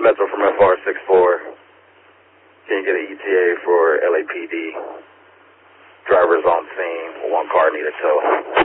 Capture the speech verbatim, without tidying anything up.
Metro from F R six four. Can you get an E T A for L A P D? Drivers on scene. One car need a tow.